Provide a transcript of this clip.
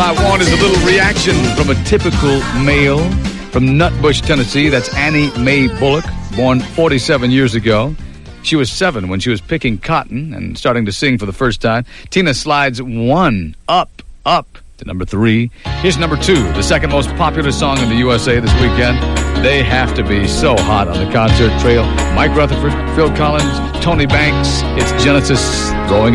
I want is a little reaction from a typical male from Nutbush, Tennessee. That's Annie Mae Bullock, born 47 years ago. She was 7 when she was picking cotton and starting to sing for the first time. Tina slides 1 up to number 3. Here's number 2, the second most popular song in the USA this weekend. They Have to Be So Hot on the concert trail. Mike Rutherford, Phil Collins, Tony Banks. It's Genesis throwing